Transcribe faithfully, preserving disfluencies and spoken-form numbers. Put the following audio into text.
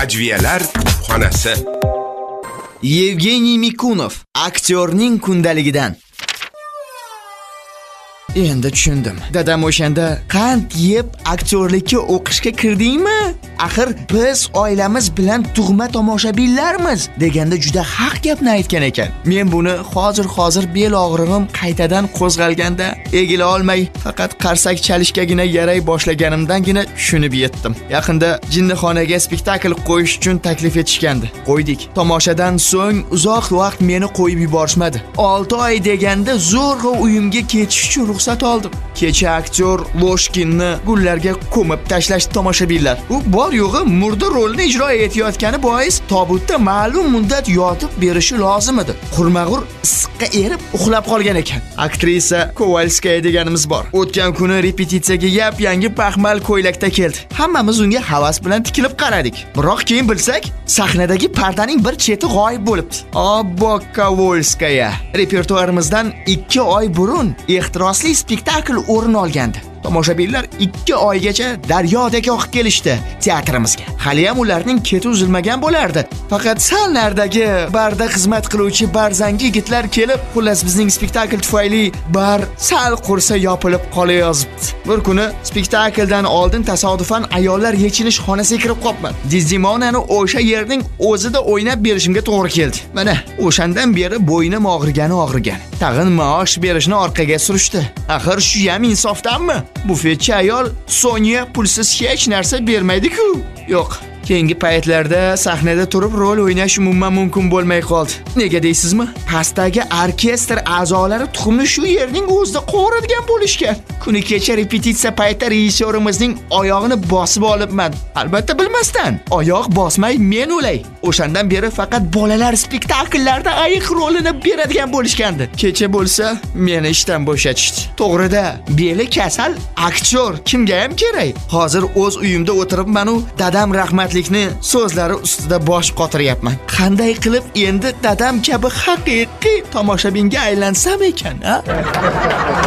Hajviyalar kutubxonasi. Yevgeniy Mikunov, aktyorning kundaligidan. Endi tushundim. Dadam o'shanda qand yeb aktyorlikka o'qishga kirdingmi? Axir biz oilamiz bilan tug'ma tomoshabinlarmiz deganda juda haq gapni aytgan ekan. Men buni hozir-hozir bel og'rig'im qaytadan qo'zg'alganda egila olmay, faqat qarsak chalishgagina yaray boshlaganimdangina tushunib yetdim. Yaqinda jinnixonaga spektakl qo'yish uchun taklif etishgandi. Qo'ydik. Tomoshadan so'ng uzoq vaqt meni qo'yib yuborishmadi. olti oy deganda zo'rg'a uyimga ketish uchun ruxsat oldim. Kecha aktyor Loshkinni gullarga ko'mib tashlashdi tomoshabinlar. U bor yo'g'i murda rolni ijro etayotgani bois tobutda ma'lum muddat yotib berishi lozim edi. Qurmag'ur issiqqa erib uxlab qolgan ekan. Aktrisa Kovalskaya deganimiz bor. O'tgan kuni repetitsiyaga yap-yangi paxmal ko'ylakda keldi. Hammamiz unga havas bilan tikilib qaradik. Biroq keyin bilsak, sahnadagi pardaning bir cheti g'oyib bo'libdi. Obbo Kovalskaya. Repertuarimizdan ikki oy burun ehtirosli spektakl o'rin olgandi. Tomoshabinlar ikki oygacha daryodek oqib kelishdi teatrimizga. Hali ham ularning keti uzilmagan bo'lardi. Faqat sal nardagi barda xizmat qiluvchi barzangi yigitlar kelib, xullas bizning spektakl tufayli bar sal qursa yopilib qolayozibdi. Bir kuni spektakldan oldin tasodifan ayollar yechinish xonasiga kirib qopman. Dizdimonani o'sha yerning o'zida o'ynab berishimga to'g'ri keldi. Mana o'shandan beri bo'ynim og'rigani og'rigan. Tag'in maosh berishni orqaga surishdi. Axir shu ham insofdanmi? Bufetchi ayol Sonya pulsiz hech narsa bermaydi-ku. Yo'q. Keyingi paytlarda sahnada turib rol o'ynash umuman mumkin bo'lmay qoldi. Nega deysizmi? Pastdagi orkestr a'zolari tuxumni shu yerning o'zida qo'radigan bo'lishgan. Kuni kecha repetitsiya paytida rejissyorimizning oyog'ini bosib olibman. Albatta bilmasdan, oyoq bosmay men o'lay. O'shandan beri faqat bolalar spektakllarda ayiq rolini beradigan bo'lishgandi. Kecha bo'lsa, meni ishdan bo'shatishdi. To'g'rida, beli kasal aktyor kimga ham kerak? Hozir o'z uyimda o'tiribman u dadam rahmat so'zlari ustida bosh qotiryapman. Qanday qilib endi dadam kabi haqiqiy tomoshabinga aylansam ekan, ha?